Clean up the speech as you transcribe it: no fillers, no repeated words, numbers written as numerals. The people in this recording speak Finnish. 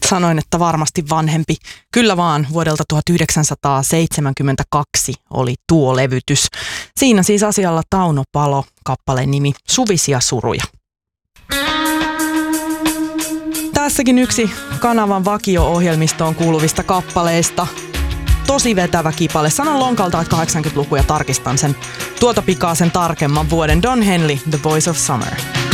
Sanoin, että varmasti vanhempi. Kyllä vaan, vuodelta 1972 oli tuo levytys. Siinä siis asialla Tauno Palo, kappaleen nimi Suvisia suruja. Tässäkin yksi kanavan vakio-ohjelmistoon kuuluvista kappaleista. Tosi vetävä kipale. Sanon lonkalta, että 80-luku ja tarkistan sen tuota pikaa sen tarkemman vuoden. Don Henley, The Voice of Summer.